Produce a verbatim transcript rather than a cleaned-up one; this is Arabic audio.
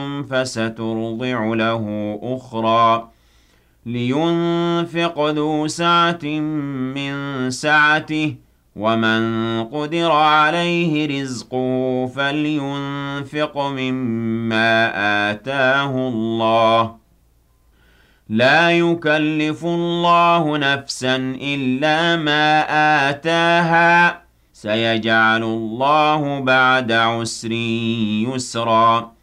فسترضع له أخرى لينفق ذو سعة من سعته ومن قدر عليه رزقه فلينفق مما آتاه الله لا يكلف الله نفسا إلا ما آتاها سيجعل الله بعد عسر يسرا